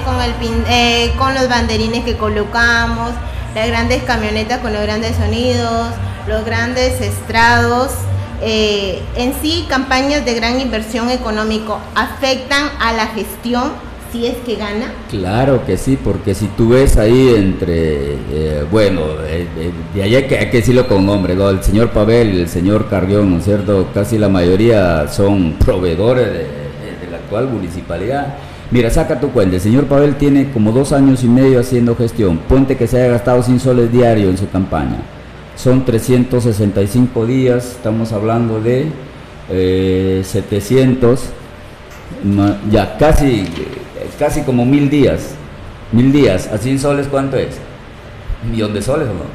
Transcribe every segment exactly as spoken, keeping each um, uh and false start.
con, el pin, eh, con los banderines que colocamos, las grandes camionetas con los grandes sonidos, los grandes estrados. Eh, en sí, campañas de gran inversión económico afectan a la gestión si es que gana. Claro que sí, porque si tú ves ahí entre, eh, bueno, eh, eh, de allá hay que, hay que decirlo con nombre, ¿no? El señor Pavel y el señor Carrión, ¿no es cierto? Casi la mayoría son proveedores de, de, de la actual municipalidad. Mira, saca tu cuenta, el señor Pavel tiene como dos años y medio haciendo gestión, ponte que se haya gastado cien soles diarios en su campaña. Son trescientos sesenta y cinco días, estamos hablando de eh, setecientos, ya casi, casi como mil días, mil días, a cien soles, ¿cuánto es? ¿Un millón de soles o no?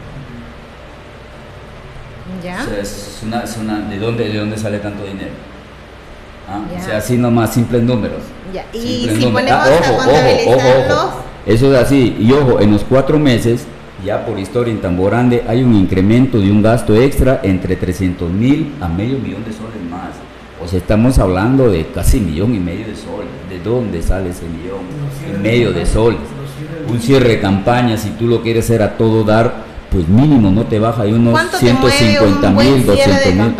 ¿Ya? O sea, es una, es una, ¿de, dónde, ¿de dónde sale tanto dinero? ¿Ah? O sea, así nomás, simples números. Ya. Y simples si números. ponemos Ah, ojo, a ojo, contabilizarlos, ojo, ojo. Eso es así, y ojo, en los cuatro meses, ya por historia en Tambo Grande hay un incremento de un gasto extra entre trescientos mil a medio millón de soles más. O sea, estamos hablando de casi millón y medio de soles. ¿De dónde sale ese millón y medio de soles? Un cierre de campaña, si tú lo quieres hacer a todo dar, pues mínimo no te baja de unos ciento cincuenta mil, doscientos mil.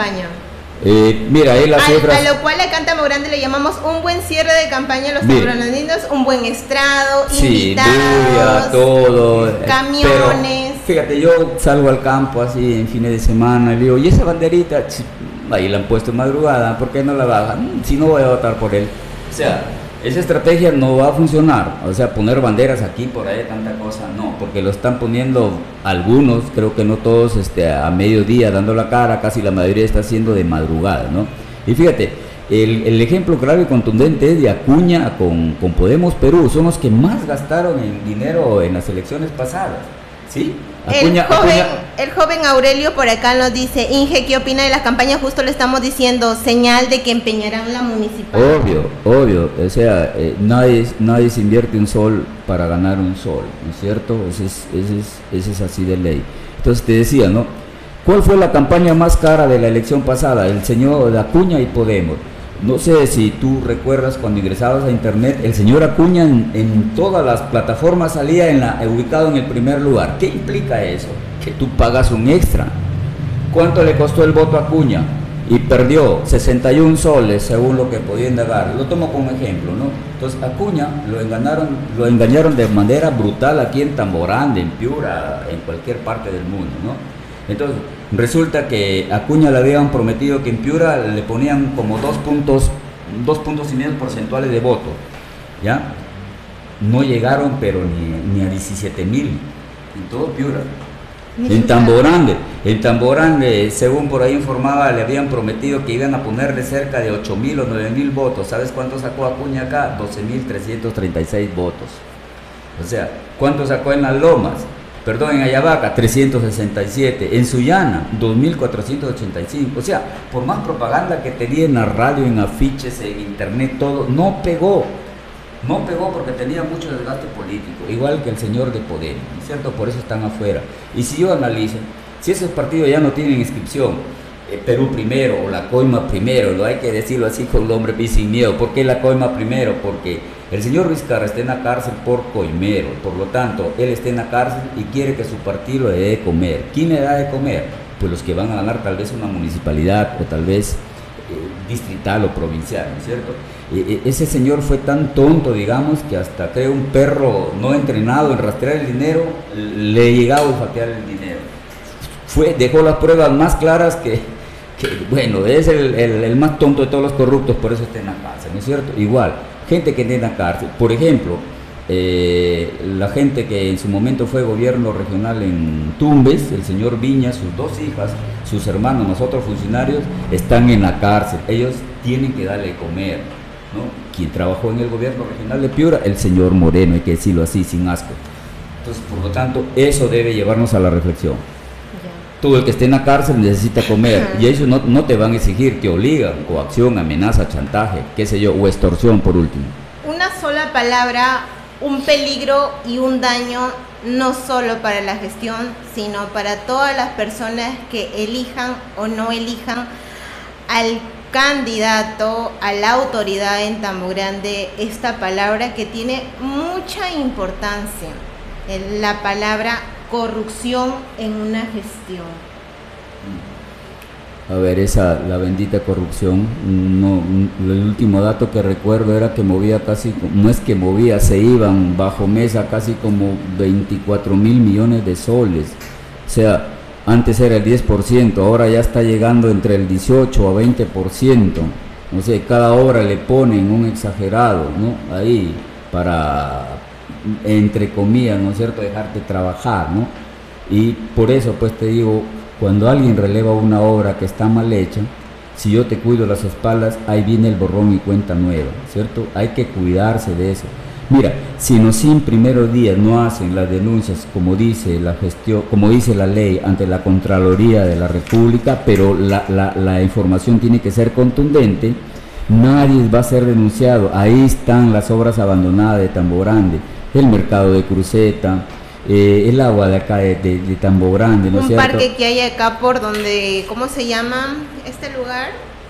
Eh, mira, ahí las a, cifras. A lo cual acá en Tambo Grande le llamamos un buen cierre de campaña a los tambograndinos, un buen estrado, sí, invitados, bulla, todo, camiones. Pero, fíjate, yo salgo al campo así en fines de semana y digo, ¿y esa banderita? Ahí la han puesto en madrugada, ¿por qué no la bajan? Si no voy a votar por él. O sea, esa estrategia no va a funcionar. O sea, poner banderas aquí, por ahí, tanta cosa, no, porque lo están poniendo algunos, creo que no todos, este, a mediodía, dando la cara, casi la mayoría está haciendo de madrugada, ¿no? Y fíjate, el, el ejemplo claro y contundente es de Acuña con, con Podemos Perú, son los que más gastaron en dinero en las elecciones pasadas, ¿sí? Acuña, el, joven, Acuña. el joven Aurelio por acá nos dice, Inge, ¿qué opina de las campañas? Justo le estamos diciendo, señal de que empeñarán la municipalidad. Obvio, obvio, o sea, eh, nadie, nadie se invierte un sol para ganar un sol, ¿no es cierto? Ese es, ese es, ese es así de ley. Entonces te decía, ¿no? ¿Cuál fue la campaña más cara de la elección pasada? El señor Acuña y Podemos. No sé si tú recuerdas cuando ingresabas a internet, el señor Acuña en, en todas las plataformas salía en la, ubicado en el primer lugar. ¿Qué implica eso? Que tú pagas un extra. ¿Cuánto le costó el voto a Acuña? Y perdió sesenta y un soles según lo que podía indagar. Lo tomo como ejemplo, ¿no? Entonces Acuña lo engañaron, lo engañaron de manera brutal aquí en Tambo Grande, en Piura, en cualquier parte del mundo, ¿no? Entonces, resulta que a Acuña le habían prometido que en Piura le ponían como dos puntos, dos puntos y medio porcentuales de voto, ¿ya? No llegaron, pero ni, ni a diecisiete mil, en todo Piura. En Tambo Grande, en Tambo Grande, según por ahí informaba, le habían prometido que iban a ponerle cerca de ocho mil o nueve mil votos. ¿Sabes cuánto sacó Acuña acá? doce mil trescientos treinta y seis votos. O sea, ¿cuánto sacó en Las Lomas? Perdón, en Ayabaca, trescientos sesenta y siete, en Sullana, dos mil cuatrocientos ochenta y cinco, o sea, por más propaganda que tenía en la radio, en afiches, en internet, todo, no pegó, no pegó porque tenía mucho desgaste político, igual que el señor de Podemos, ¿no es cierto? Por eso están afuera. Y si yo analizo, si esos partidos ya no tienen inscripción, eh, Perú primero o la Coima primero, lo hay que decirlo así con el hombre y sin miedo. ¿Por qué la Coima primero? Porque el señor Vizcarra está en la cárcel por coimero, por lo tanto, él está en la cárcel y quiere que su partido le dé de comer. ¿Quién le da de comer? Pues los que van a ganar tal vez una municipalidad o tal vez eh, distrital o provincial, ¿no es cierto? Eh, ese señor fue tan tonto, digamos, que hasta creo un perro no entrenado en rastrear el dinero, le llegaba a olfatear el dinero. Fue, dejó las pruebas más claras que, que bueno, es el, el, el más tonto de todos los corruptos, por eso está en la cárcel, ¿no es cierto? Igual. Gente que está en la cárcel, por ejemplo, eh, la gente que en su momento fue gobierno regional en Tumbes, el señor Viña, sus dos hijas, sus hermanos, nosotros funcionarios, están en la cárcel, ellos tienen que darle de comer, ¿no? Quien trabajó en el gobierno regional de Piura, el señor Moreno, hay que decirlo así, sin asco. Entonces, por lo tanto, eso debe llevarnos a la reflexión. Todo el que esté en la cárcel necesita comer, y ellos no, no te van a exigir, te obligan, coacción, amenaza, chantaje, qué sé yo, o extorsión por último. Una sola palabra, un peligro y un daño no solo para la gestión, sino para todas las personas que elijan o no elijan al candidato a la autoridad en Tambo Grande esta palabra que tiene mucha importancia, la palabra corrupción en una gestión? A ver, esa, la bendita corrupción, no, el último dato que recuerdo era que movía casi, no es que movía, se iban bajo mesa casi como veinticuatro mil millones de soles, o sea, antes era el diez por ciento, ahora ya está llegando entre el dieciocho a veinte por ciento, no sé, cada obra le ponen un exagerado, ¿no? Ahí, para, entre comillas, ¿no es cierto?, dejarte trabajar, ¿no? Y por eso, pues te digo, cuando alguien releva una obra que está mal hecha, si yo te cuido las espaldas, ahí viene el borrón y cuenta nueva, ¿cierto? Hay que cuidarse de eso. Mira, si en los cien primeros días no hacen las denuncias como dice la gestión, como dice la ley ante la Contraloría de la República, pero la, la, la información tiene que ser contundente, nadie va a ser denunciado. Ahí están las obras abandonadas de Tambo Grande, el mercado de Cruceta, Eh, el agua de acá de, de, de Tambo Grande, ¿no es cierto? Un parque que hay acá por donde, ¿cómo se llama este lugar?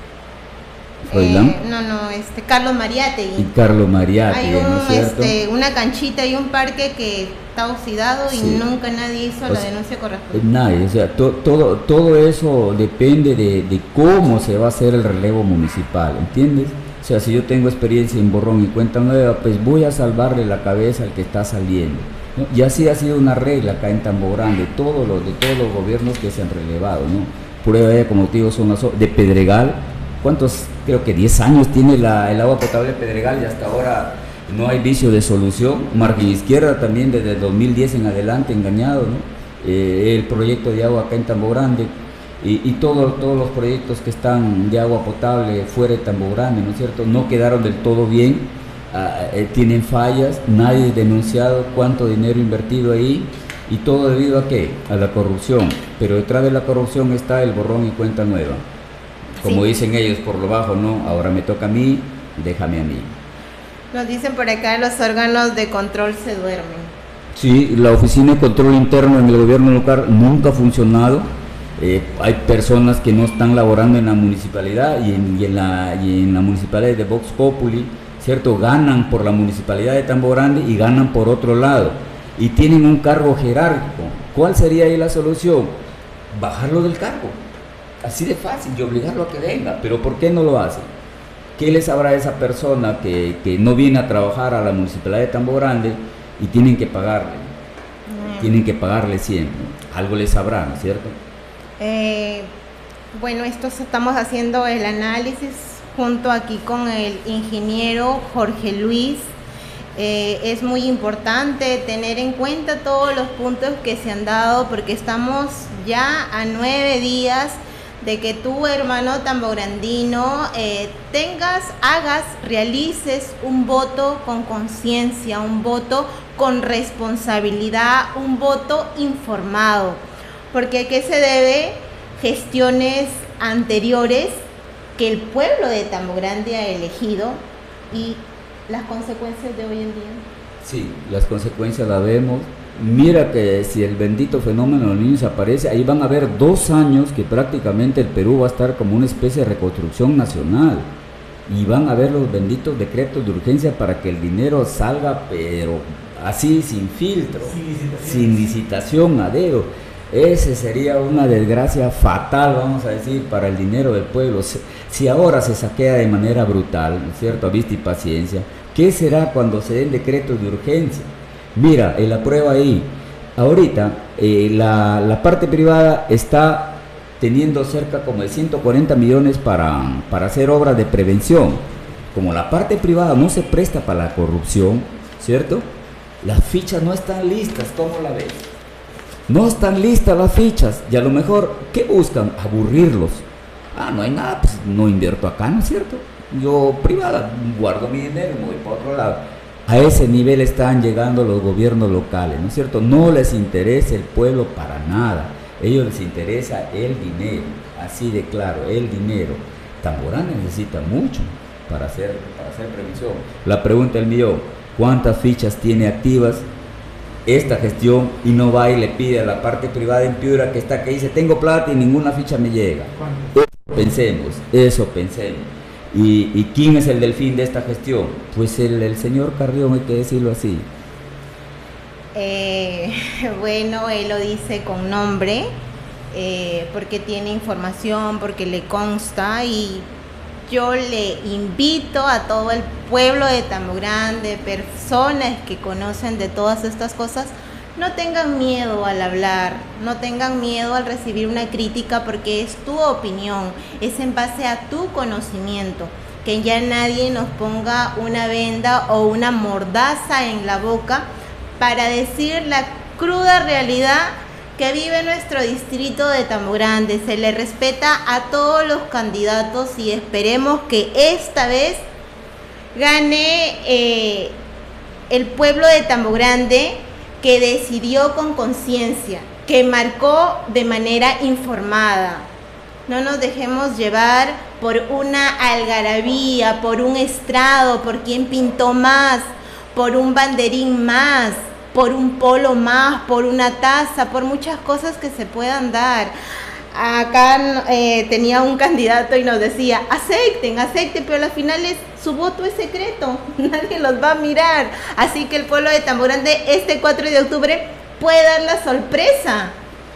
Eh, no, no, este Carlos Mariátegui. Y Carlos Mariátegui, hay un, ¿no es cierto? Este, una canchita y un parque que está oxidado, sí, y nunca nadie hizo o la sea, denuncia correspondiente. Nadie, o sea, to, todo, todo eso depende de, de cómo se va a hacer el relevo municipal, ¿entiendes? O sea, si yo tengo experiencia en borrón y cuenta nueva, pues voy a salvarle la cabeza al que está saliendo, ¿no? Y así ha sido una regla acá en Tambo Grande, todos los, de todos los gobiernos que se han relevado, ¿no? Prueba de, como te digo, son las de Pedregal. ¿Cuántos? Creo que diez años tiene la, el agua potable de Pedregal y hasta ahora no hay vicio de solución. Margen Izquierda también desde el dos mil diez en adelante engañado, ¿no? Eh, el proyecto de agua acá en Tambo Grande y, y todo, todos los proyectos que están de agua potable fuera de Tambo Grande, ¿no es cierto? No quedaron del todo bien, uh, eh, tienen fallas, nadie ha denunciado cuánto dinero invertido ahí y todo debido a ¿qué? A la corrupción, pero detrás de la corrupción está el borrón y cuenta nueva. Como sí, dicen ellos por lo bajo, no, ahora me toca a mí, déjame a mí. Nos dicen por acá, los órganos de control se duermen. Sí, la oficina de control interno en el gobierno local nunca ha funcionado. Eh, hay personas que no están laborando en la municipalidad y en, y en, la, y en la municipalidad de Vox Populi, ¿cierto? Ganan por la municipalidad de Tambo Grande y ganan por otro lado. Y tienen un cargo jerárquico. ¿Cuál sería ahí la solución? Bajarlo del cargo. Así de fácil, y obligarlo a que venga, pero ¿por qué no lo hacen? ¿Qué les sabrá a esa persona que, que no viene a trabajar a la municipalidad de Tambo Grande y tienen que pagarle? Mm. Tienen que pagarle siempre, algo les sabrá, ¿no es cierto? Eh, bueno, esto estamos haciendo el análisis junto aquí con el ingeniero Jorge Luis. Eh, es muy importante tener en cuenta todos los puntos que se han dado porque estamos ya a nueve días de que tú, hermano tambograndino, eh, tengas, hagas, realices un voto con conciencia, un voto con responsabilidad, un voto informado. Porque ¿a qué se debe? Gestiones anteriores que el pueblo de Tambo Grande ha elegido y las consecuencias de hoy en día. Sí, las consecuencias las vemos. Mira que si el bendito fenómeno de los niños aparece, ahí van a haber dos años que prácticamente el Perú va a estar como una especie de reconstrucción nacional y van a haber los benditos decretos de urgencia para que el dinero salga, pero así sin filtro, sin licitación, sin licitación a dedo. Ese sería una desgracia fatal, vamos a decir, para el dinero del pueblo. Si ahora se saquea de manera brutal, ¿no es cierto?, a vista y paciencia, ¿qué será cuando se den decretos de urgencia? Mira, en la prueba ahí, ahorita eh, la, la parte privada está teniendo cerca como de ciento cuarenta millones para, para hacer obras de prevención. Como la parte privada no se presta para la corrupción, ¿cierto? Las fichas no están listas, ¿cómo la ves? No están listas las fichas y a lo mejor, ¿qué buscan? Aburrirlos. Ah, no hay nada, pues no invierto acá, ¿no es cierto? Yo privada, guardo mi dinero y me voy para otro lado. A ese nivel están llegando los gobiernos locales, ¿no es cierto? No les interesa el pueblo para nada, a ellos les interesa el dinero, así de claro, el dinero. Tambo Grande necesita mucho para hacer, para hacer prevención. La pregunta del millón, ¿cuántas fichas tiene activas esta gestión y no va y le pide a la parte privada en Piura que está que dice tengo plata y ninguna ficha me llega? Pensemos, eso pensemos. ¿Y, y quién es el delfín de esta gestión? Pues el, el señor Carrión, hay que decirlo así. Eh, bueno, él lo dice con nombre, eh, porque tiene información, porque le consta, y yo le invito a todo el pueblo de Tambo Grande, personas que conocen de todas estas cosas, no tengan miedo al hablar, no tengan miedo al recibir una crítica, porque es tu opinión, es en base a tu conocimiento. Que ya nadie nos ponga una venda o una mordaza en la boca para decir la cruda realidad que vive nuestro distrito de Tambo Grande. Se le respeta a todos los candidatos y esperemos que esta vez gane eh, el pueblo de Tambo Grande, que decidió con conciencia, que marcó de manera informada. No nos dejemos llevar por una algarabía, por un estrado, por quién pintó más, por un banderín más, por un polo más, por una taza, por muchas cosas que se puedan dar. Acá eh, tenía un candidato y nos decía, acepten, acepten, pero al final es, su voto es secreto, nadie los va a mirar. Así que el pueblo de Tambo Grande este cuatro de octubre puede dar la sorpresa.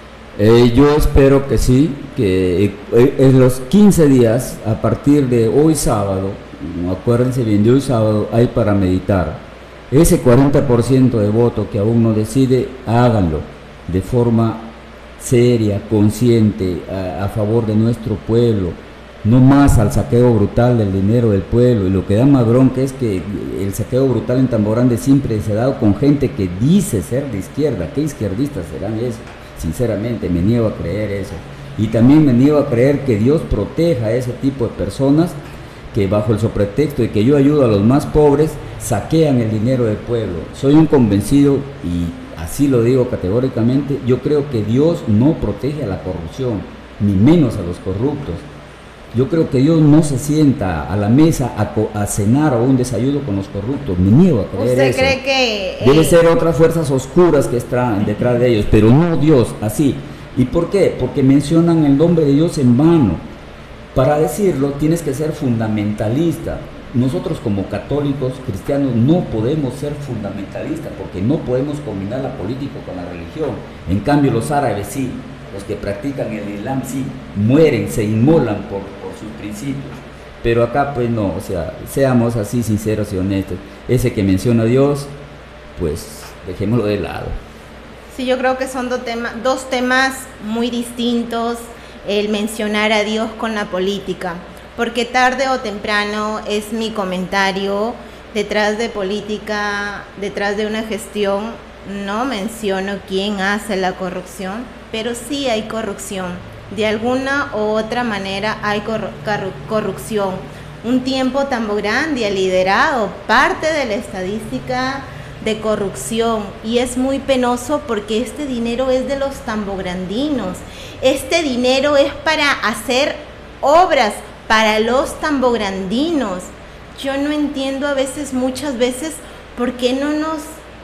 Eh, yo espero que sí, que eh, en los quince días, a partir de hoy sábado, acuérdense bien, de hoy sábado hay para meditar. Ese cuarenta por ciento de voto que aún no decide, háganlo de forma seria, consciente, a, a favor de nuestro pueblo, no más al saqueo brutal del dinero del pueblo. Y lo que da más bronca es que el saqueo brutal en Tambo Grande siempre se ha dado con gente que dice ser de izquierda. ¿Qué izquierdistas serán esos? Sinceramente me niego a creer eso, y también me niego a creer que Dios proteja a ese tipo de personas que bajo el sobretexto de que yo ayudo a los más pobres, saquean el dinero del pueblo. Soy un convencido, y así lo digo categóricamente, yo creo que Dios no protege a la corrupción, ni menos a los corruptos. Yo creo que Dios no se sienta a la mesa a, a cenar o un desayuno con los corruptos. Me niego a creer ¿Usted eso. cree que eh... debe ser otras fuerzas oscuras que están detrás de ellos, pero no Dios, así. ¿Y por qué? Porque mencionan el nombre de Dios en vano. Para decirlo tienes que ser fundamentalista. Nosotros como católicos, cristianos, no podemos ser fundamentalistas, porque no podemos combinar la política con la religión. En cambio los árabes sí, los que practican el Islam sí, mueren, se inmolan por, por sus principios. Pero acá pues no, o sea, seamos así sinceros y honestos. Ese que menciona a Dios, pues dejémoslo de lado. Sí, yo creo que son dos, tema, dos temas muy distintos, el mencionar a Dios con la política, porque tarde o temprano es mi comentario, detrás de política, detrás de una gestión, no menciono quién hace la corrupción, pero sí hay corrupción, de alguna u otra manera hay corru corrupción. Un tiempo Tambo Grande ha liderado parte de la estadística de corrupción, y es muy penoso porque este dinero es de los tambograndinos, este dinero es para hacer obras para los tambograndinos. Yo no entiendo a veces, muchas veces, por qué no nos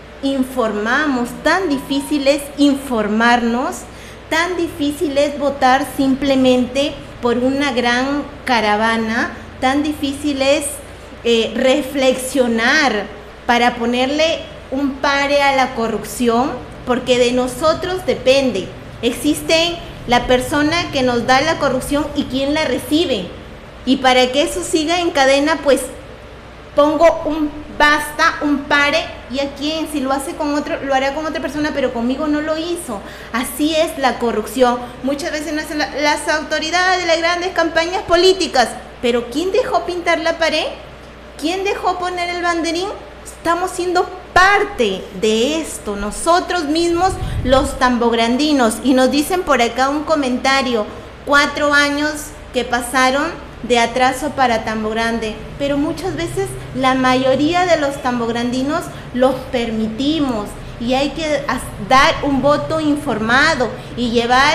informamos. Tan difícil es informarnos, tan difícil es votar simplemente por una gran caravana, tan difícil es eh, reflexionar para ponerle un pare a la corrupción, porque de nosotros depende. Existe la persona que nos da la corrupción y quien la recibe, y para que eso siga en cadena, pues pongo un basta, un pare, y a quien, si lo hace con otro, lo hará con otra persona, pero conmigo no lo hizo. Así es la corrupción. Muchas veces no hacen la, las autoridades de las grandes campañas políticas, pero ¿quién dejó pintar la pared? ¿Quién dejó poner el banderín? Estamos siendo parte de esto, nosotros mismos los tambograndinos. Y nos dicen por acá un comentario, cuatro años que pasaron de atraso para Tambo Grande, pero muchas veces la mayoría de los tambograndinos los permitimos, y hay que dar un voto informado y llevar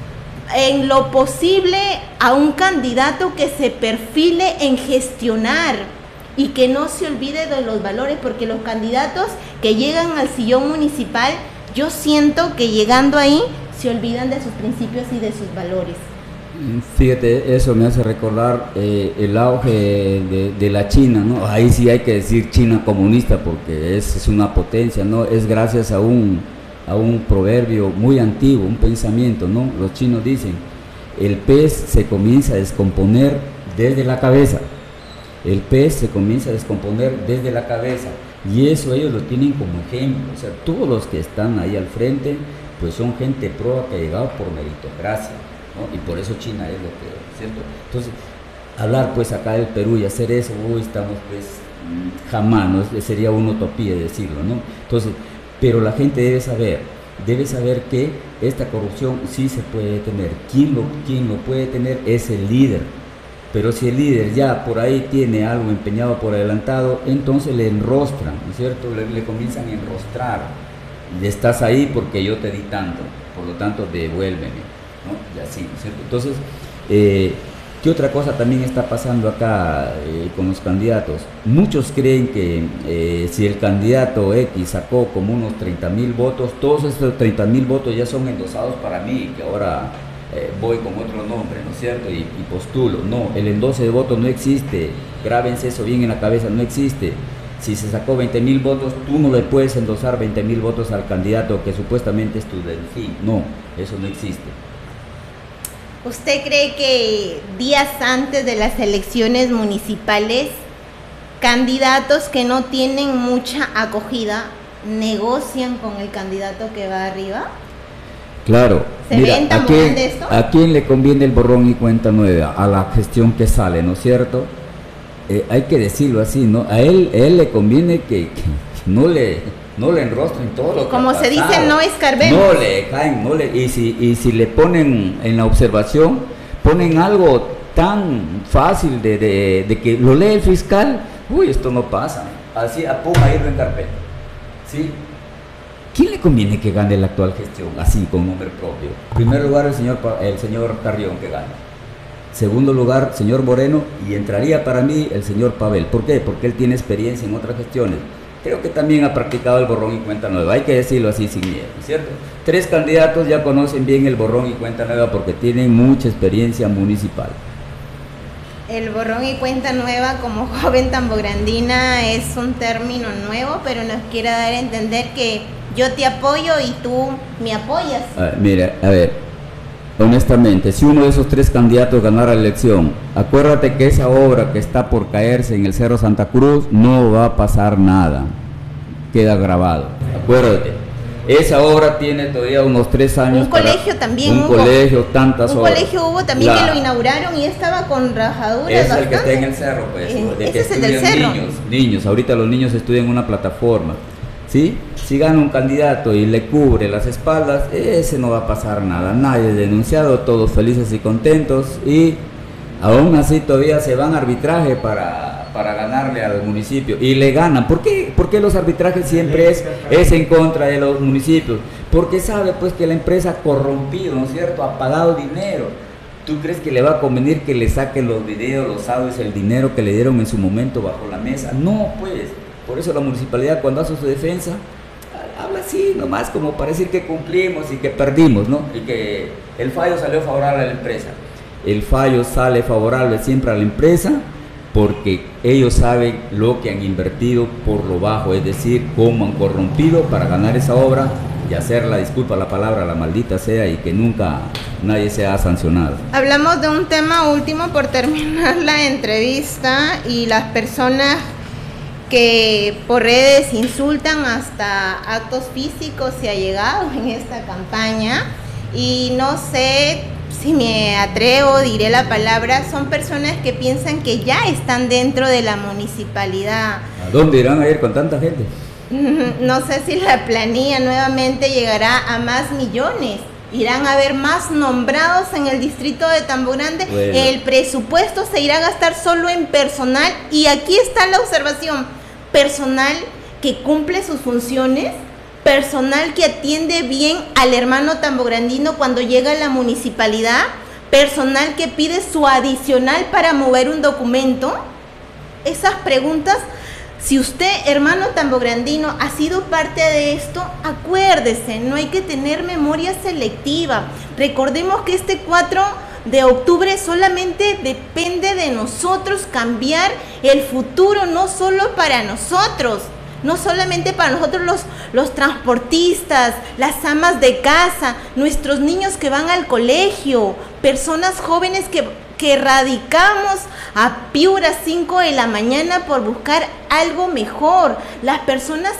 en lo posible a un candidato que se perfile en gestionar y que no se olvide de los valores, porque los candidatos que llegan al sillón municipal, yo siento que llegando ahí se olvidan de sus principios y de sus valores. Fíjate, eso me hace recordar eh, el auge de, de la China, ¿no? Ahí sí hay que decir China comunista porque es, es una potencia, ¿no? Es gracias a un, a un proverbio muy antiguo, un pensamiento, ¿no? Los chinos dicen, el pez se comienza a descomponer desde la cabeza, el pez se comienza a descomponer desde la cabeza, y eso ellos lo tienen como ejemplo. O sea, todos los que están ahí al frente, pues son gente proa que ha llegado por meritocracia, ¿no? Y por eso China es lo que es, ¿cierto? Entonces, hablar pues acá del Perú y hacer eso, uy, estamos pues, jamás, ¿no? Sería una utopía decirlo, ¿no? Entonces, pero la gente debe saber, debe saber que esta corrupción sí se puede detener. ¿Quién lo, quién lo puede detener? Es el líder. Pero si el líder ya por ahí tiene algo empeñado por adelantado, entonces le enrostran, ¿no es cierto? Le, le comienzan a enrostrar. Y estás ahí porque yo te di tanto, por lo tanto devuélveme, ¿no? Y así, ¿no es cierto? Entonces, eh, ¿qué otra cosa también está pasando acá eh, con los candidatos? Muchos creen que eh, si el candidato X sacó como unos treinta mil votos, todos esos treinta mil votos ya son endosados para mí, que ahora eh, voy con otro nombre, ¿no es cierto? Y, y postulo. No, el endose de votos no existe, grábense eso bien en la cabeza, no existe. Si se sacó veinte mil votos, tú no le puedes endosar veinte mil votos al candidato que supuestamente es tu delfín. No, eso no existe. ¿Usted cree que días antes de las elecciones municipales, candidatos que no tienen mucha acogida negocian con el candidato que va arriba? Claro. ¿Se Mira, ven tan ¿a quién, grande esto? ¿a quién le conviene el borrón y cuenta nueva? A la gestión que sale, ¿no es cierto? Eh, hay que decirlo así, ¿no? A él, a él le conviene que, que no le... no le enrostren todo lo que como ha se pasado. dice, no escarbemos. No le caen, no le, y si, y si le ponen en la observación, ponen algo tan fácil de, de, de que lo lee el fiscal, uy, esto no pasa, así a pum, a irlo en carpeta, ¿sí? ¿Quién le conviene que gane la actual gestión, así, con nombre propio? En primer lugar, el señor, el señor Carrión que gane. Segundo lugar, señor Moreno, y entraría para mí el señor Pavel. ¿Por qué? Porque él tiene experiencia en otras gestiones. Creo que también ha practicado el borrón y cuenta nueva, hay que decirlo así sin miedo, ¿cierto? Tres candidatos ya conocen bien el borrón y cuenta nueva porque tienen mucha experiencia municipal. El borrón y cuenta nueva como joven tambograndina es un término nuevo, pero nos quiere dar a entender que yo te apoyo y tú me apoyas. Ah, mira, a ver, honestamente, si uno de esos tres candidatos ganara la elección, acuérdate que esa obra que está por caerse en el Cerro Santa Cruz no va a pasar nada, queda grabado, acuérdate. Esa obra tiene todavía unos tres años. Un colegio también un hubo. Un colegio, tantas un obras. Un colegio hubo también La, que lo inauguraron y estaba con rajaduras. Es bastante. el que está en el cerro, pues. Eh, de ese que es el del cerro. Niños, niños, ahorita los niños estudian en una plataforma. ¿Sí? Si gana un candidato y le cubre las espaldas, ese no va a pasar nada. Nadie denunciado, todos felices y contentos. Y aún así todavía se van a arbitraje para, para ganarle al municipio. Y le ganan. ¿Por qué? Porque los arbitrajes siempre es, es en contra de los municipios. Porque sabe pues que la empresa ha corrompido, ¿no es cierto? Ha pagado dinero. ¿Tú crees que le va a convenir que le saquen los videos, los audios, el dinero que le dieron en su momento bajo la mesa? No, pues. Por eso la municipalidad cuando hace su defensa, habla así nomás como para decir que cumplimos y que perdimos, ¿no? Y que el fallo salió favorable a la empresa. El fallo sale favorable siempre a la empresa porque ellos saben lo que han invertido por lo bajo, es decir, cómo han corrompido para ganar esa obra y hacerla, disculpa la palabra, la maldita sea, y que nunca nadie sea sancionado. Hablamos de un tema último por terminar la entrevista y las personas que por redes insultan hasta actos físicos se ha llegado en esta campaña y no sé si me atrevo, diré la palabra, son personas que piensan que ya están dentro de la municipalidad. ¿A dónde irán a ir con tanta gente? No sé si la planilla nuevamente llegará a más millones. Irán a haber más nombrados en el distrito de Tambo Grande. Bueno. El presupuesto se irá a gastar solo en personal y aquí está la observación. Personal que cumple sus funciones, personal que atiende bien al hermano tambograndino cuando llega a la municipalidad, personal que pide su adicional para mover un documento. Esas preguntas, si usted, hermano tambograndino, ha sido parte de esto, acuérdese, no hay que tener memoria selectiva. Recordemos que este cuatro de octubre solamente depende de nosotros cambiar el futuro, no solo para nosotros. No solamente para nosotros los, los transportistas, las amas de casa, nuestros niños que van al colegio, personas jóvenes que, que radicamos a Piura cinco de la mañana por buscar algo mejor, las personas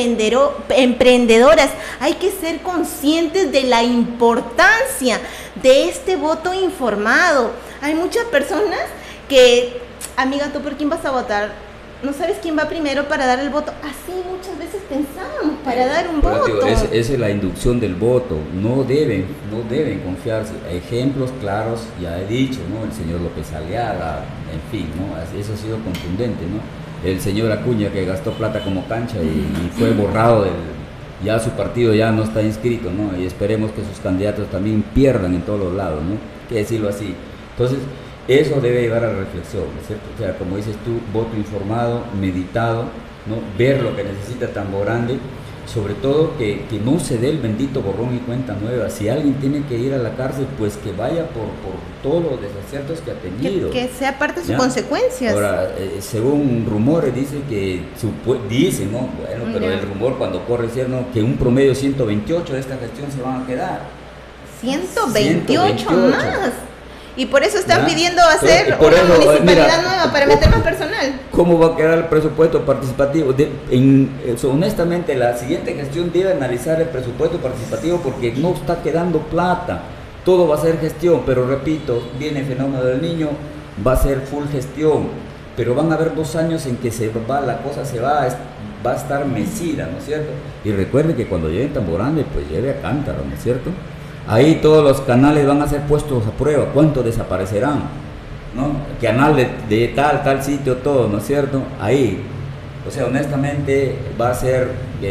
emprendedoras. Hay que ser conscientes de la importancia de este voto informado. Hay muchas personas que, amiga, ¿tú por quién vas a votar? No sabes quién va primero para dar el voto. Así muchas veces pensamos para dar un Pero, voto. Digo, esa es la inducción del voto. No deben, no deben confiarse. Ejemplos claros, ya he dicho, ¿no? El señor López Aliaga, en fin, ¿no? Eso ha sido contundente, ¿no? El señor Acuña, que gastó plata como cancha y, y fue borrado del, ya su partido ya no está inscrito, ¿no? Y esperemos que sus candidatos también pierdan en todos los lados, ¿no? Hay que decirlo así. Entonces, eso debe llevar a la reflexión, ¿no es cierto? O sea, como dices tú, voto informado, meditado, ¿no? Ver lo que necesita Tambo Grande, sobre todo que, que no se dé el bendito borrón y cuenta nueva. Si alguien tiene que ir a la cárcel, pues que vaya por, por todos los desaciertos que ha tenido. Que, que sea parte de sus consecuencias. Ahora, eh, según rumores, dice que, dice, ¿no? Bueno, pero ya. El rumor cuando corre es cierto, que un promedio ciento veintiocho de esta gestión se van a quedar. ciento veintiocho más. Y por eso están ¿Ya? pidiendo hacer por una eso, municipalidad mira, nueva para meter más personal. ¿Cómo va a quedar el presupuesto participativo? De, en, eso, honestamente, la siguiente gestión debe analizar el presupuesto participativo porque no está quedando plata. Todo va a ser gestión, pero repito, viene el fenómeno del niño, va a ser full gestión. Pero van a haber dos años en que se va, la cosa se va, va a estar mecida, ¿no es cierto? Y recuerde que cuando llegue Tambo Grande, pues lleve a cántaro, ¿no es cierto? Ahí todos los canales van a ser puestos a prueba. ¿Cuántos desaparecerán? ¿No? Canal de, de tal, tal sitio, todo, ¿no es cierto? Ahí. O sea, honestamente va a ser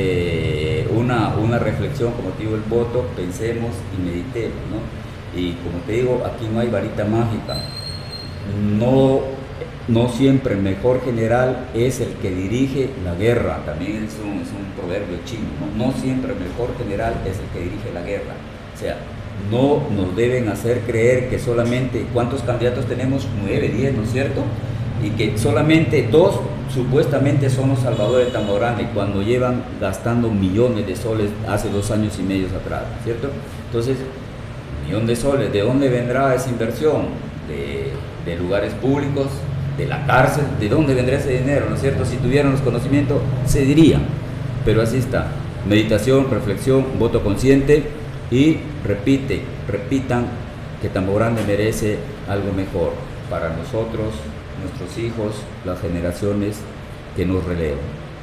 eh, una, una reflexión, como te digo, el voto, pensemos y meditemos, ¿no? Y como te digo, aquí no hay varita mágica. No, no siempre el mejor general es el que dirige la guerra. También es un, es un proverbio chino, ¿no? No siempre el mejor general es el que dirige la guerra. O sea, no nos deben hacer creer que solamente, ¿cuántos candidatos tenemos? nueve, diez, ¿no es cierto? Y que solamente dos supuestamente son los salvadores de Tambo Grande cuando llevan gastando millones de soles hace dos años y medio atrás, ¿no es cierto? Entonces, millón de soles, ¿de dónde vendrá esa inversión? De, de lugares públicos, de la cárcel, ¿de dónde vendrá ese dinero? ¿No es cierto? Si tuvieran los conocimientos, se diría, pero así está. Meditación, reflexión, voto consciente. Y repite, repitan que Tambo Grande merece algo mejor para nosotros, nuestros hijos, las generaciones que nos relevan.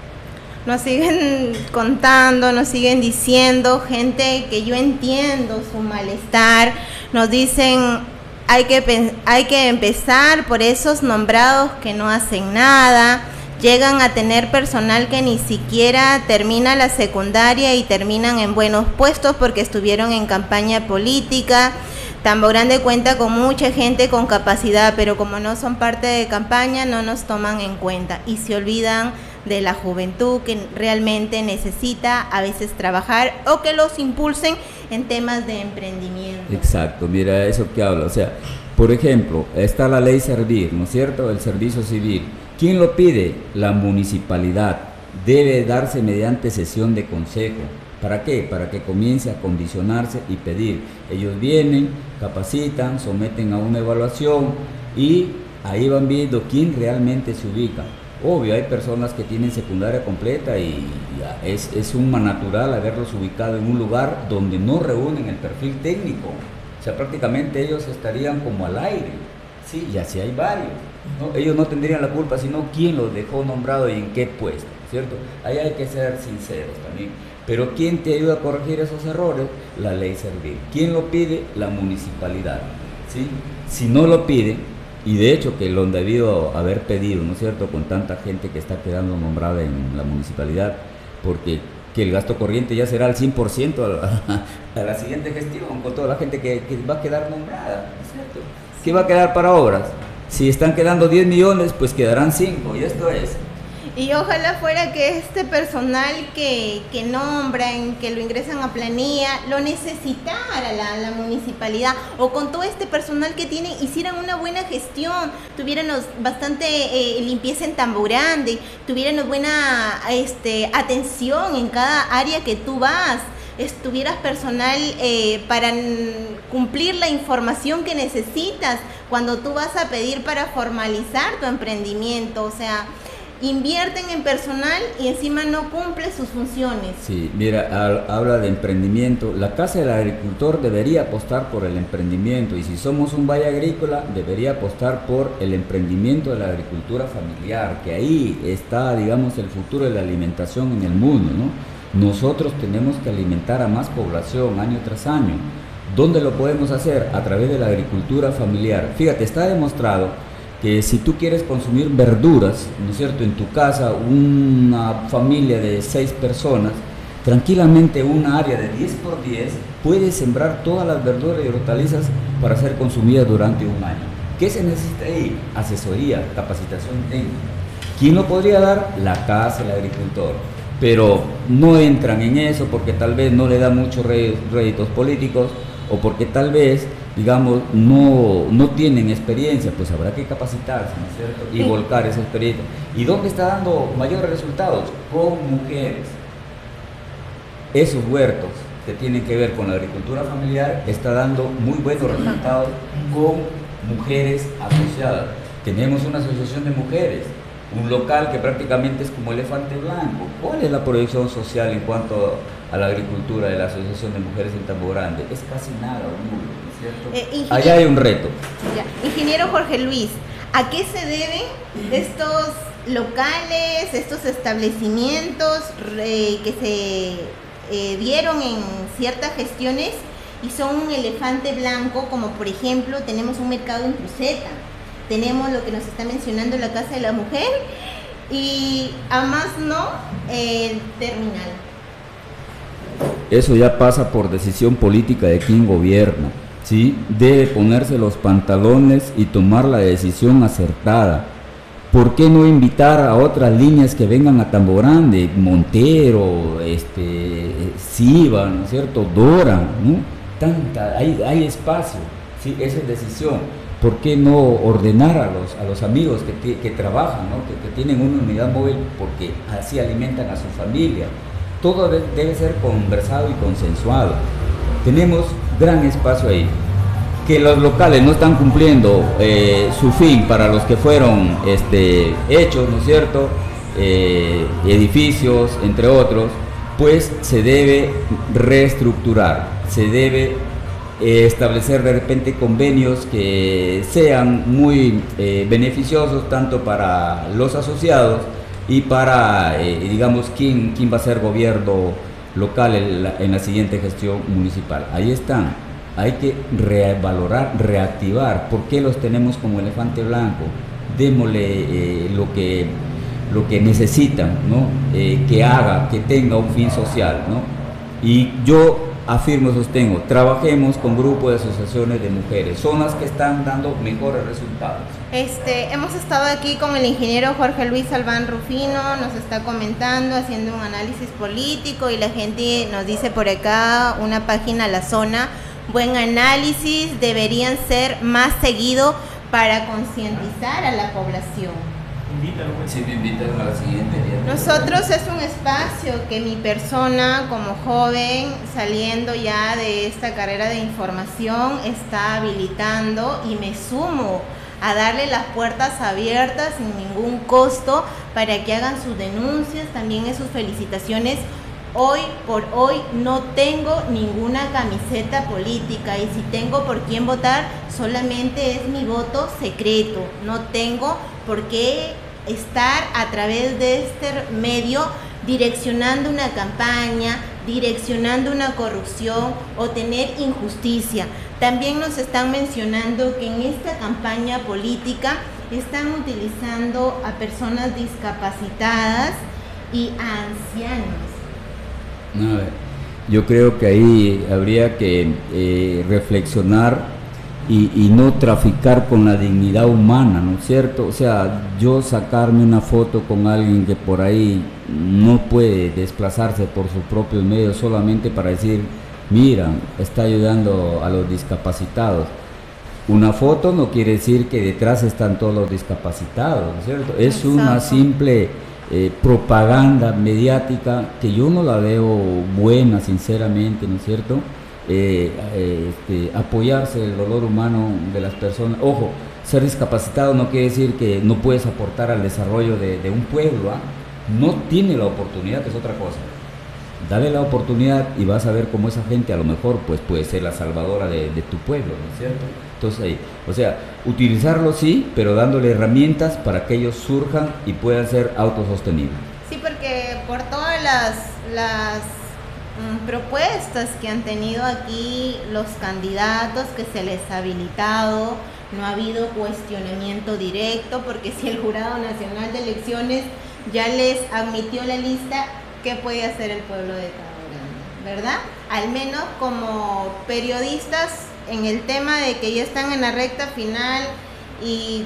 Nos siguen contando, nos siguen diciendo, gente que yo entiendo su malestar, nos dicen hay que, hay que empezar por esos nombrados que no hacen nada. Llegan a tener personal que ni siquiera termina la secundaria y terminan en buenos puestos porque estuvieron en campaña política. Tambo Grande cuenta con mucha gente con capacidad, pero como no son parte de campaña, no nos toman en cuenta y se olvidan de la juventud que realmente necesita a veces trabajar o que los impulsen en temas de emprendimiento. Exacto, mira eso que habla, o sea, por ejemplo, está la ley Servir, ¿no es cierto? El servicio civil. ¿Quién lo pide? La municipalidad. Debe darse mediante sesión de consejo. ¿Para qué? Para que comience a condicionarse y pedir. Ellos vienen, capacitan, someten a una evaluación y ahí van viendo quién realmente se ubica. Obvio, hay personas que tienen secundaria completa y ya, es, es suma natural haberlos ubicado en un lugar donde no reúnen el perfil técnico. O sea, prácticamente ellos estarían como al aire. Sí, y así hay varios. ¿No? Ellos no tendrían la culpa, sino quién los dejó nombrado y en qué puesto, ¿cierto? Ahí hay que ser sinceros también. Pero ¿quién te ayuda a corregir esos errores? La ley Servir. ¿Quién lo pide? La municipalidad, ¿sí? Si no lo pide, y de hecho que lo han debido haber pedido, ¿no es cierto?, con tanta gente que está quedando nombrada en la municipalidad, porque que el gasto corriente ya será al cien por ciento a la, a la siguiente gestión, con toda la gente que, que va a quedar nombrada, ¿no es cierto? ¿Qué va a quedar para obras? Si están quedando diez millones, pues quedarán cinco, y esto es. Y ojalá fuera que este personal que, que nombran, que lo ingresan a planilla, lo necesitara la, la municipalidad, o con todo este personal que tienen, hicieran una buena gestión, tuvieran bastante eh, limpieza en Tamborande, tuvieran buena este, atención en cada área que tú vas, estuvieras personal eh, para cumplir la información que necesitas cuando tú vas a pedir para formalizar tu emprendimiento. O sea, invierten en personal y encima no cumple sus funciones. Sí, mira, habla de emprendimiento. La Casa del Agricultor debería apostar por el emprendimiento, y si somos un valle agrícola, debería apostar por el emprendimiento de la agricultura familiar, que ahí está, digamos, el futuro de la alimentación en el mundo, ¿no? Nosotros tenemos que alimentar a más población año tras año. ¿Dónde lo podemos hacer? A través de la agricultura familiar. Fíjate, está demostrado que si tú quieres consumir verduras, ¿no es cierto?, en tu casa, una familia de seis personas, tranquilamente una área de diez por diez puede sembrar todas las verduras y hortalizas para ser consumidas durante un año. ¿Qué se necesita ahí? Asesoría, capacitación técnica. ¿Quién lo podría dar? La Casa del Agricultor. Pero no entran en eso porque tal vez no le da muchos réditos políticos, o porque tal vez, digamos, no, no tienen experiencia. Pues habrá que capacitarse, ¿no es cierto?, y sí, volcar esa experiencia. ¿Y dónde está dando mayores resultados? Con mujeres. Esos huertos que tienen que ver con la agricultura familiar está dando muy buenos resultados con mujeres asociadas. Tenemos una asociación de mujeres, un local que prácticamente es como elefante blanco. ¿Cuál es la proyección social en cuanto a la agricultura de la Asociación de Mujeres en Tamborande? Es casi nada, nulo, ¿no es cierto? Eh, Allá hay un reto. Ya. Ingeniero Jorge Luis, ¿a qué se deben estos locales, estos establecimientos eh, que se eh, dieron en ciertas gestiones y son un elefante blanco? Como por ejemplo tenemos un mercado en Cruceta, tenemos lo que nos está mencionando la Casa de la Mujer, y a más no, el terminal. Eso ya pasa por decisión política de quien gobierna, ¿sí? Debe ponerse los pantalones y tomar la decisión acertada. ¿Por qué no invitar a otras líneas que vengan a Tamborande? Montero, este, Siva, ¿no es cierto?, Dora, ¿no? Tanta, hay, hay espacio, ¿sí? Esa es decisión. ¿Por qué no ordenar a los, a los amigos que, que trabajan, ¿no?, que, que tienen una unidad móvil, porque así alimentan a su familia? Todo debe ser conversado y consensuado. Tenemos gran espacio ahí. Que los locales no están cumpliendo eh, su fin para los que fueron este, hechos, ¿no es cierto?, eh, edificios, entre otros, pues se debe reestructurar, se debe eh, establecer de repente convenios que sean muy eh, beneficiosos tanto para los asociados y para, eh, digamos, quién, quién va a ser gobierno local en la, en la siguiente gestión municipal. Ahí están. Hay que revalorar, reactivar. ¿Por qué los tenemos como elefante blanco? Démosle eh, lo que lo que necesitan, ¿no? Eh, que haga, que tenga un fin social, ¿no? Y yo afirmo, sostengo, trabajemos con grupos de asociaciones de mujeres, son las que están dando mejores resultados. Este, hemos estado aquí con el ingeniero Jorge Luis Albán Rufino, nos está comentando, haciendo un análisis político, y la gente nos dice por acá, una página La Zona, buen análisis, deberían ser más seguido para concientizar a la población. Sí, me invitan a la siguiente. Nosotros es un espacio que mi persona como joven saliendo ya de esta carrera de información está habilitando, y me sumo a darle las puertas abiertas sin ningún costo para que hagan sus denuncias, también en sus felicitaciones. Hoy por hoy no tengo ninguna camiseta política, y si tengo por quién votar, solamente es mi voto secreto. No tengo por qué estar a través de este medio direccionando una campaña, direccionando una corrupción o tener injusticia. También nos están mencionando que en esta campaña política están utilizando a personas discapacitadas y a ancianos. No, yo creo que ahí habría que eh, reflexionar y, y no traficar con la dignidad humana, ¿no es cierto? O sea, yo sacarme una foto con alguien que por ahí no puede desplazarse por sus propios medios solamente para decir, mira, está ayudando a los discapacitados. Una foto no quiere decir que detrás están todos los discapacitados, ¿no es cierto? Es Exacto. una simple eh, propaganda mediática que yo no la veo buena, sinceramente, ¿no es cierto? Eh, eh, este, apoyarse el dolor humano de las personas. Ojo, ser discapacitado no quiere decir que no puedes aportar al desarrollo de, de un pueblo, ¿eh? No tiene la oportunidad, que es otra cosa. Dale la oportunidad y vas a ver cómo esa gente a lo mejor pues puede ser la salvadora de, de tu pueblo, ¿no es cierto? Entonces ahí, o sea, utilizarlo sí, pero dándole herramientas para que ellos surjan y puedan ser autosostenibles. Sí, porque por todas las, las mm, propuestas que han tenido aquí los candidatos que se les ha habilitado, no ha habido cuestionamiento directo, porque si el Jurado Nacional de Elecciones ya les admitió la lista, ¿qué puede hacer el pueblo de Tamborandi? ¿Verdad? Al menos como periodistas en el tema de que ya están en la recta final y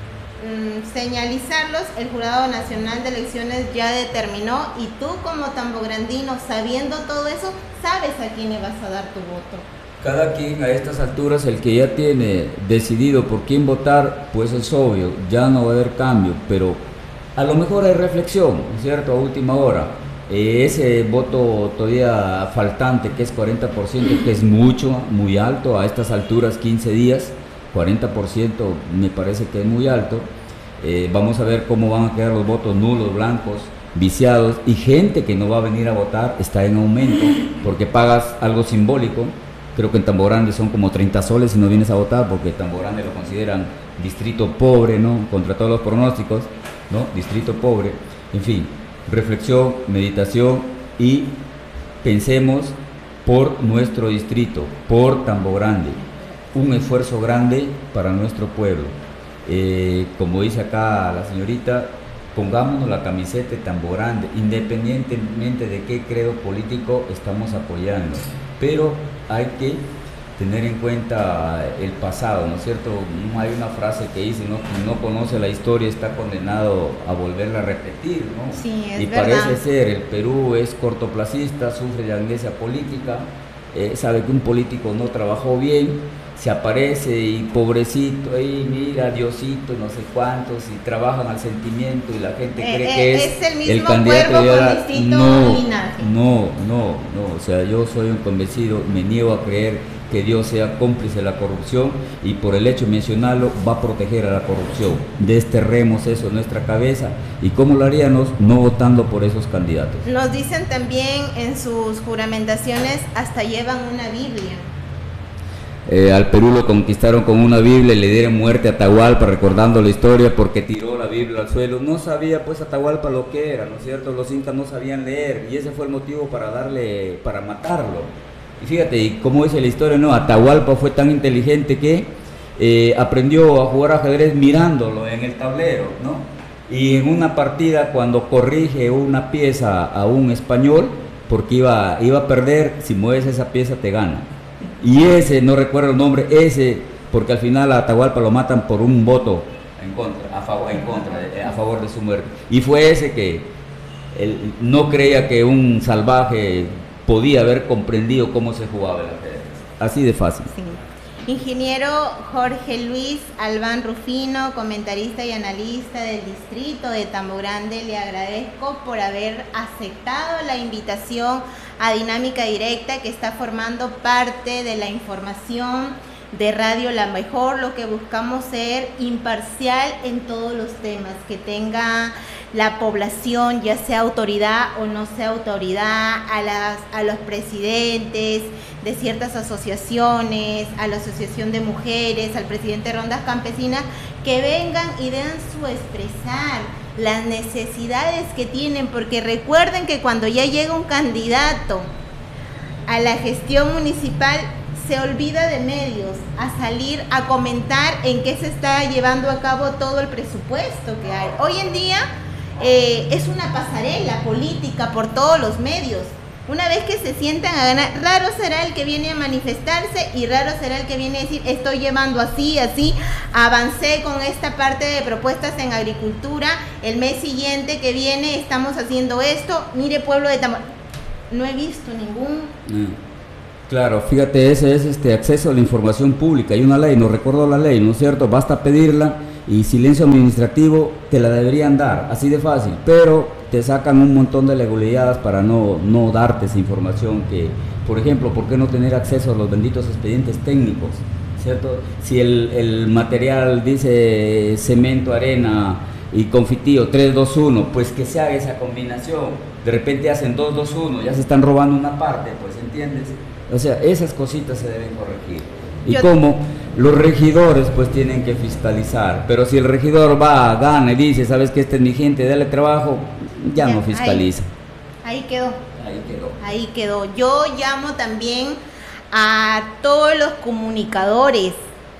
mmm, señalizarlos, el Jurado Nacional de Elecciones ya determinó y tú como tambograndino, sabiendo todo eso, sabes a quién le vas a dar tu voto. Cada quien a estas alturas, el que ya tiene decidido por quién votar, pues es obvio, ya no va a haber cambio, pero a lo mejor hay reflexión, ¿cierto? A última hora. Eh, ese voto todavía faltante, que es cuarenta por ciento, que es mucho, muy alto a estas alturas, quince días, cuarenta por ciento me parece que es muy alto. Eh, vamos a ver cómo van a quedar los votos nulos, blancos, viciados, y gente que no va a venir a votar está en aumento, porque pagas algo simbólico. Creo que en Tamborandi son como treinta soles si no vienes a votar, porque Tamborandi lo consideran distrito pobre, ¿no? Contra todos los pronósticos, ¿no? Distrito pobre, en fin. Reflexión, meditación y pensemos por nuestro distrito, por Tamborandi, un esfuerzo grande para nuestro pueblo. Eh, como dice acá la señorita, pongámonos la camiseta de Tamborandi, independientemente de qué credo político estamos apoyando, pero hay que tener en cuenta el pasado, ¿no es cierto? Hay una frase que dice, ¿no? Quien no conoce la historia está condenado a volverla a repetir, ¿no? Sí, es y verdad. Parece ser, el Perú es cortoplacista, sufre de amnesia política, eh, sabe que un político no trabajó bien, se aparece y pobrecito, ahí mira, Diosito, no sé cuántos, y trabajan al sentimiento y la gente eh, cree eh, que es, es el, mismo el candidato cuervo de con distinto no, linaje. no, no, no, o sea, yo soy un convencido, me niego a creer que Dios sea cómplice de la corrupción y por el hecho de mencionarlo va a proteger a la corrupción. Desterremos eso en nuestra cabeza y ¿cómo lo haríamos? No votando por esos candidatos. Nos dicen también en sus juramentaciones hasta llevan una Biblia. Eh, al Perú lo conquistaron con una Biblia y le dieron muerte a Atahualpa, recordando la historia porque tiró la Biblia al suelo. No sabía pues Atahualpa lo que era, ¿no es cierto? Los incas no sabían leer y ese fue el motivo para darle, para matarlo. Y fíjate, y como dice la historia, no, Atahualpa fue tan inteligente que eh, aprendió a jugar ajedrez mirándolo en el tablero, ¿no? Y en una partida, cuando corrige una pieza a un español, porque iba, iba a perder, si mueves esa pieza te gana. Y ese, no recuerdo el nombre, ese, porque al final a Atahualpa lo matan por un voto en contra, a favor, en contra, a favor de su muerte. Y fue ese que él no creía que un salvaje podía haber comprendido cómo se jugaba el ajedrez. Así de fácil. Sí. Ingeniero Jorge Luis Albán Rufino, comentarista y analista del distrito de Tambogrande, le agradezco por haber aceptado la invitación a Dinámica Directa, que está formando parte de la información de Radio La Mejor. Lo que buscamos ser imparcial en todos los temas, que tenga la población, ya sea autoridad o no sea autoridad, a, las, a los presidentes de ciertas asociaciones, a la Asociación de Mujeres, al presidente de Rondas Campesinas, que vengan y den su expresar las necesidades que tienen, porque recuerden que cuando ya llega un candidato a la gestión municipal, se olvida de medios, a salir a comentar en qué se está llevando a cabo todo el presupuesto que hay. Hoy en día eh, es una pasarela política por todos los medios, Una vez que se sientan a ganar, raro será el que viene a manifestarse y raro será el que viene a decir, estoy llevando así, así, avancé con esta parte de propuestas en agricultura, el mes siguiente que viene estamos haciendo esto, mire pueblo de Tamaulipas. No he visto ningún... Mm. Claro, fíjate, ese es este acceso a la información pública, hay una ley, no recuerdo la ley, ¿no es cierto? Basta pedirla y silencio administrativo te la deberían dar, así de fácil, pero te sacan un montón de legalidades para no, no darte esa información que, por ejemplo, ¿por qué no tener acceso a los benditos expedientes técnicos? ¿Cierto? Si el, el material dice cemento, arena y confitío tres dos uno, pues que se haga esa combinación, de repente hacen dos dos uno, ya se están robando una parte, pues, ¿entiendes? O sea, esas cositas se deben corregir. Y Yo... como los regidores pues tienen que fiscalizar, pero si el regidor va, gana y dice, sabes que esta es mi gente, dale trabajo, ya, ya no fiscaliza. Ahí, ahí quedó. Ahí quedó. Ahí quedó. Yo llamo también a todos los comunicadores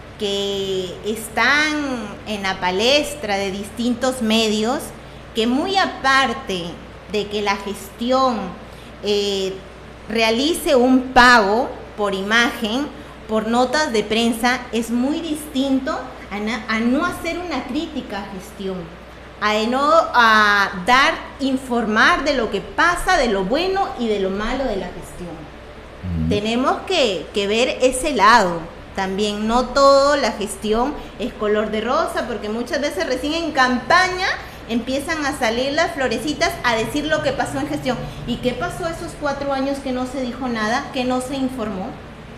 que están en la palestra de distintos medios, que muy aparte de que la gestión eh, realice un pago por imagen, por notas de prensa, es muy distinto a, na, a no hacer una crítica a gestión, a no a dar, informar de lo que pasa, de lo bueno y de lo malo de la gestión. Mm. Tenemos que, que ver ese lado. También no todo la gestión es color de rosa, porque muchas veces recién en campaña empiezan a salir las florecitas a decir lo que pasó en gestión. ¿Y qué pasó esos cuatro años que no se dijo nada, que no se informó?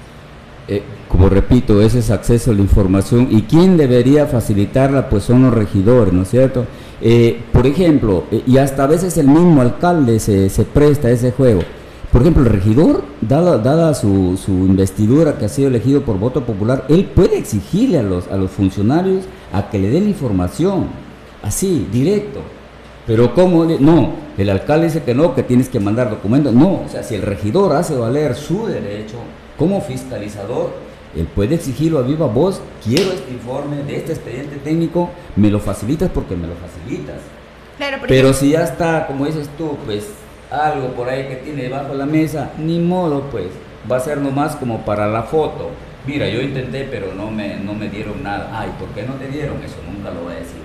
Eh, como repito, ese es acceso a la información, y quién debería facilitarla, pues son los regidores, ¿no es cierto? Eh, por ejemplo, eh, y hasta a veces el mismo alcalde se, se presta a ese juego. Por ejemplo, el regidor, dada, dada su, su investidura, que ha sido elegido por voto popular, él puede exigirle a los, a los funcionarios a que le den la información, así, directo. Pero ¿cómo? No, el alcalde dice que no, que tienes que mandar documentos. No, o sea, si el regidor hace valer su derecho como fiscalizador, él puede exigirlo a viva voz, quiero este informe de este expediente técnico, me lo facilitas porque me lo facilitas. Claro, pero si ya está, como dices tú, pues algo por ahí que tiene debajo de la mesa, ni modo, pues va a ser nomás como para la foto. Mira, yo intenté, pero no me, no me dieron nada. Ay, ¿por qué no te dieron? Eso nunca lo voy a decir.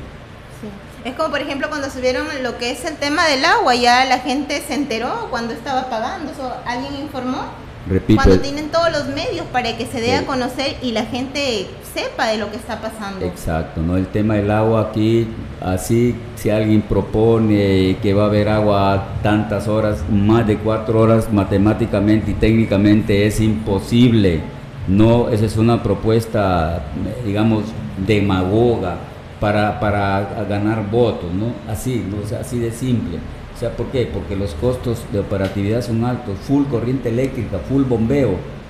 Sí. Es como, por ejemplo, cuando subieron lo que es el tema del agua, ya la gente se enteró cuando estaba pagando, ¿eso alguien informó? Repito, cuando tienen todos los medios para que se dé sí. a conocer y la gente sepa de lo que está pasando. Exacto, ¿no? El tema del agua aquí, así, si alguien propone que va a haber agua tantas horas, más de cuatro horas, matemáticamente y técnicamente es imposible. No, esa es una propuesta, digamos, demagoga para, para ganar votos, ¿no? Así, ¿no? O sea, así de simple. O sea, ¿por qué? Porque los costos de operatividad son altos, full corriente eléctrica, full bombeo,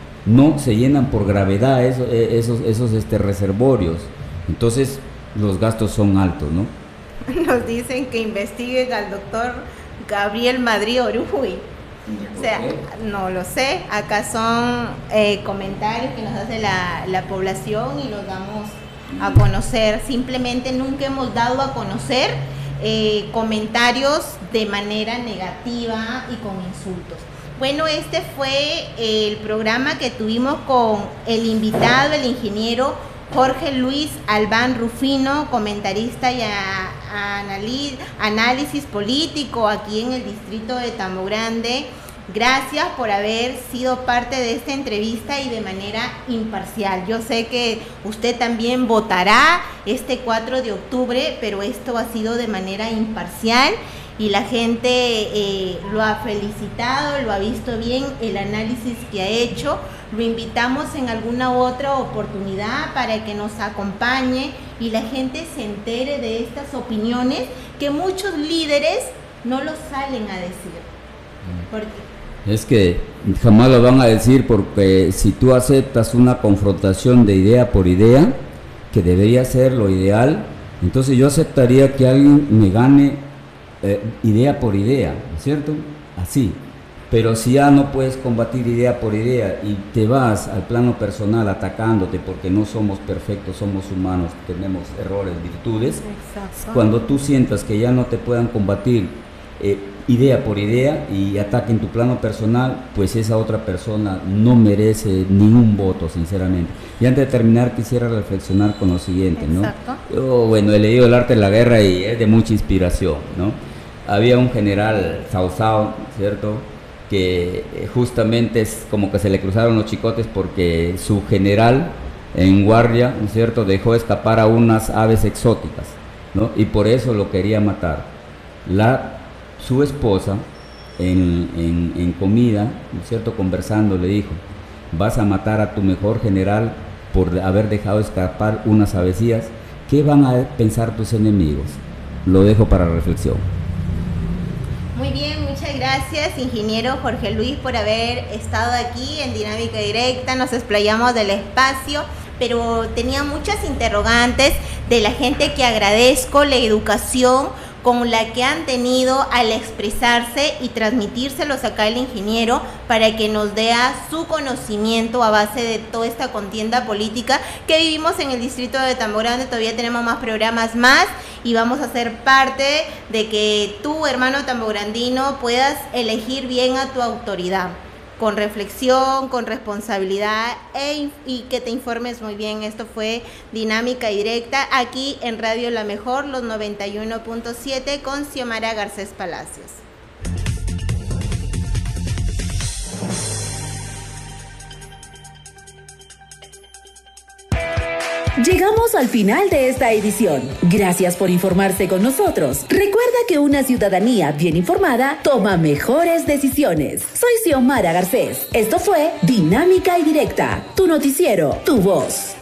no se llenan por gravedad esos, esos, esos este, reservorios, entonces los gastos son altos, ¿no? Nos dicen que investiguen al doctor Gabriel Madrid Oruy. O sea, no lo sé, acá son eh, comentarios que nos hace la, la población y los damos a conocer, simplemente nunca hemos dado a conocer Eh, comentarios de manera negativa y con insultos. Bueno, este fue el programa que tuvimos con el invitado, el ingeniero Jorge Luis Albán Rufino, comentarista y a, a analiz, análisis político aquí en el distrito de Tambo Grande. Gracias por haber sido parte de esta entrevista y de manera imparcial. Yo sé que usted también votará este cuatro de octubre, pero esto ha sido de manera imparcial y la gente eh, lo ha felicitado, lo ha visto bien, el análisis que ha hecho. Lo invitamos en alguna otra oportunidad para que nos acompañe y la gente se entere de estas opiniones que muchos líderes no lo salen a decir. Porque es que jamás lo van a decir, porque si tú aceptas una confrontación de idea por idea, que debería ser lo ideal, entonces yo aceptaría que alguien me gane eh, idea por idea, ¿no es cierto? Así. Pero si ya no puedes combatir idea por idea y te vas al plano personal atacándote porque no somos perfectos, somos humanos, tenemos errores, virtudes, exacto. Cuando tú sientas que ya no te puedan combatir, Eh, idea por idea y ataque en tu plano personal, pues esa otra persona no merece ningún voto, sinceramente. Y antes de terminar, quisiera reflexionar con lo siguiente, ¿no? Exacto. Yo, bueno, he leído El arte de la guerra y es de mucha inspiración, ¿no? Había un general, Cao Cao, ¿cierto?, que justamente es como que se le cruzaron los chicotes porque su general en guardia, ¿no es cierto?, dejó escapar a unas aves exóticas, ¿no? Y por eso lo quería matar. La, su esposa, en, en, en comida, ¿no es cierto?, conversando, le dijo: vas a matar a tu mejor general por haber dejado escapar unas avecillas. ¿Qué van a pensar tus enemigos? Lo dejo para reflexión. Muy bien, muchas gracias, ingeniero Jorge Luis, por haber estado aquí en Dinámica Directa. Nos explayamos del espacio, pero tenía muchas interrogantes de la gente que agradezco la educación con la que han tenido al expresarse y transmitírselos acá al ingeniero para que nos dé su conocimiento a base de toda esta contienda política que vivimos en el distrito de Tambora, donde todavía tenemos más programas más y vamos a ser parte de que tú, hermano tambograndino, puedas elegir bien a tu autoridad, con reflexión, con responsabilidad e, y que te informes muy bien. Esto fue Dinámica Directa aquí en Radio La Mejor, los noventa y uno punto siete con Xiomara Garcés Palacios. Llegamos al final de esta edición. Gracias por informarse con nosotros. Recuerda que una ciudadanía bien informada toma mejores decisiones. Soy Xiomara Garcés. Esto fue Dinámica y Directa, tu noticiero, tu voz.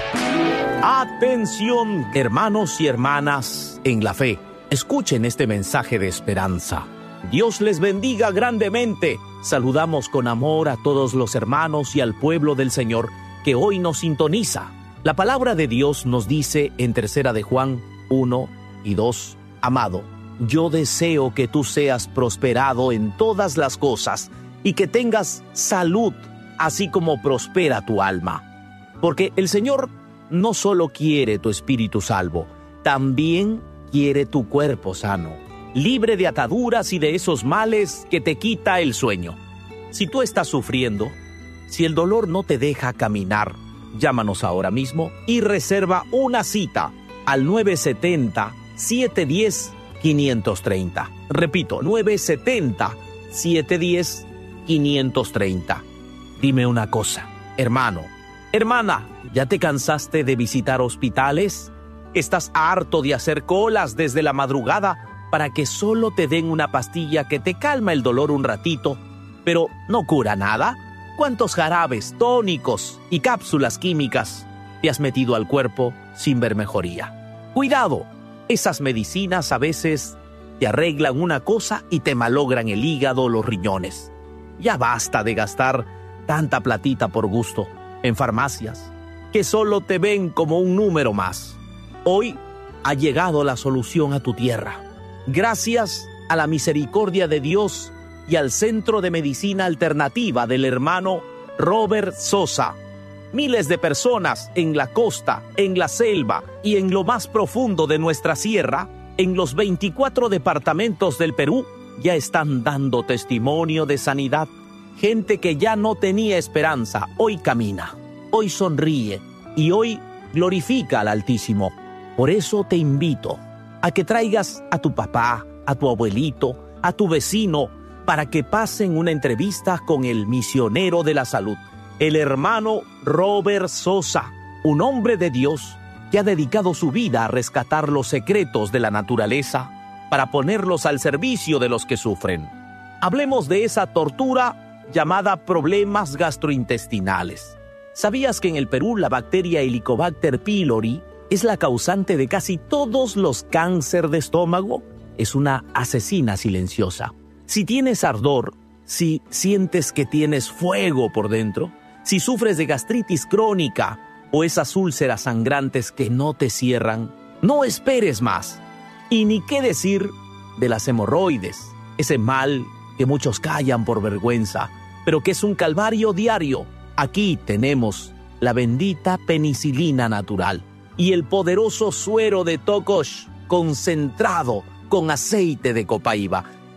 Atención, hermanos y hermanas en la fe. Escuchen este mensaje de esperanza. Dios les bendiga grandemente. Saludamos con amor a todos los hermanos y al pueblo del Señor que hoy nos sintoniza. La palabra de Dios nos dice en tercera de Juan uno y dos: amado, yo deseo que tú seas prosperado en todas las cosas y que tengas salud, así como prospera tu alma. Porque el Señor no solo quiere tu espíritu salvo, también quiere tu cuerpo sano, libre de ataduras y de esos males que te quita el sueño. Si tú estás sufriendo, si el dolor no te deja caminar, llámanos ahora mismo y reserva una cita al nueve siete cero, siete uno cero, cinco tres cero. Repito, nueve siete cero, siete uno cero, cinco tres cero. Dime una cosa, hermano, hermana, ¿ya te cansaste de visitar hospitales? ¿Estás harto de hacer colas desde la madrugada para que solo te den una pastilla que te calma el dolor un ratito, pero no cura nada? ¿Cuántos jarabes, tónicos y cápsulas químicas te has metido al cuerpo sin ver mejoría? Cuidado, esas medicinas a veces te arreglan una cosa y te malogran el hígado o los riñones. Ya basta de gastar tanta platita por gusto en farmacias que solo te ven como un número más. Hoy ha llegado la solución a tu tierra. Gracias a la misericordia de Dios y al Centro de Medicina Alternativa del hermano Robert Sosa. Miles de personas en la costa, en la selva y en lo más profundo de nuestra sierra, en los veinticuatro departamentos del Perú, ya están dando testimonio de sanidad. Gente que ya no tenía esperanza, hoy camina, hoy sonríe y hoy glorifica al Altísimo. Por eso te invito a que traigas a tu papá, a tu abuelito, a tu vecino, para que pasen una entrevista con el misionero de la salud, el hermano Robert Sosa, un hombre de Dios que ha dedicado su vida a rescatar los secretos de la naturaleza para ponerlos al servicio de los que sufren. Hablemos de esa tortura llamada problemas gastrointestinales. ¿Sabías que en el Perú la bacteria Helicobacter pylori es la causante de casi todos los cánceres de estómago? Es una asesina silenciosa. Si tienes ardor, si sientes que tienes fuego por dentro, si sufres de gastritis crónica o esas úlceras sangrantes que no te cierran, no esperes más. Y ni qué decir de las hemorroides, ese mal que muchos callan por vergüenza, pero que es un calvario diario. Aquí tenemos la bendita penicilina natural y el poderoso suero de Tocosh concentrado con aceite de copaiba.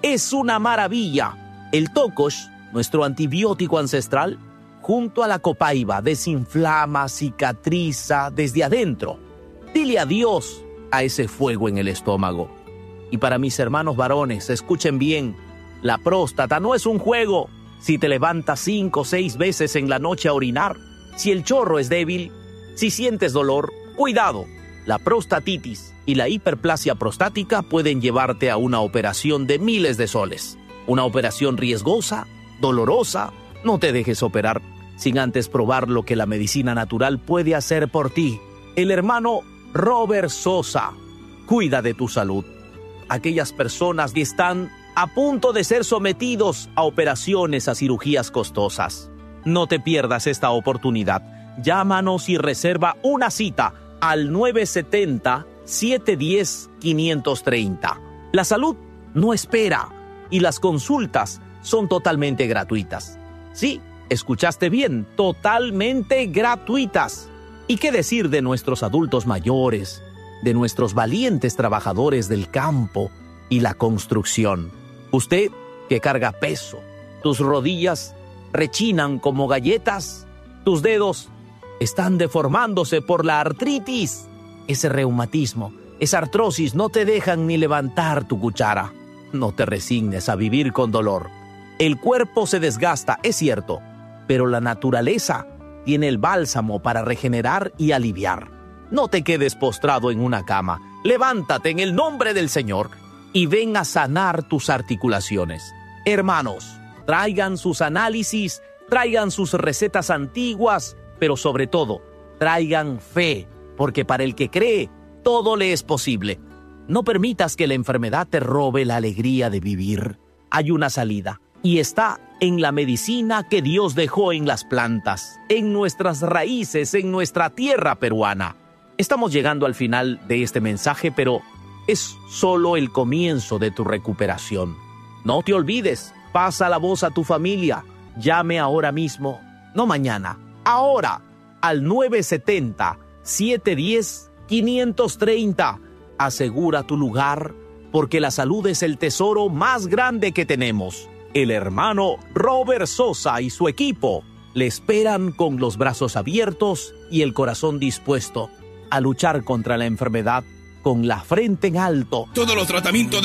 es una maravilla. El tocosh, nuestro antibiótico ancestral, junto a la copaiba, desinflama, cicatriza desde adentro. Dile adiós a ese fuego en el estómago. Y para mis hermanos varones, escuchen bien, la próstata no es un juego. Si te levantas cinco o seis veces en la noche a orinar, si el chorro es débil, si sientes dolor, cuidado. La prostatitis y la hiperplasia prostática pueden llevarte a una operación de miles de soles. Una operación riesgosa, dolorosa. No te dejes operar sin antes probar lo que la medicina natural puede hacer por ti. El hermano Robert Sosa cuida de tu salud. Aquellas personas que están a punto de ser sometidos a operaciones, a cirugías costosas. No te pierdas esta oportunidad. Llámanos y reserva una cita al nueve siete cero, siete uno cero, cinco tres cero. La salud no espera y las consultas son totalmente gratuitas. Sí, escuchaste bien, totalmente gratuitas. ¿Y qué decir de nuestros adultos mayores, de nuestros valientes trabajadores del campo y la construcción? Usted que carga peso, tus rodillas rechinan como galletas, tus dedos están deformándose por la artritis, ese reumatismo, esa artrosis no te dejan ni levantar tu cuchara. No te resignes a vivir con dolor. El cuerpo se desgasta, es cierto, pero la naturaleza tiene el bálsamo para regenerar y aliviar. No te quedes postrado en una cama. Levántate en el nombre del Señor y ven a sanar tus articulaciones. Hermanos, traigan sus análisis, traigan sus recetas antiguas, pero sobre todo, traigan fe, porque para el que cree, todo le es posible. No permitas que la enfermedad te robe la alegría de vivir. Hay una salida, y está en la medicina que Dios dejó en las plantas, en nuestras raíces, en nuestra tierra peruana. Estamos llegando al final de este mensaje, pero es solo el comienzo de tu recuperación. No te olvides, pasa la voz a tu familia. Llame ahora mismo, no mañana, ahora, al nueve siete cero, siete uno cero, cinco tres cero. Asegura tu lugar, porque la salud es el tesoro más grande que tenemos. El hermano Robert Sosa y su equipo le esperan con los brazos abiertos y el corazón dispuesto a luchar contra la enfermedad con la frente en alto. Todos los tratamientos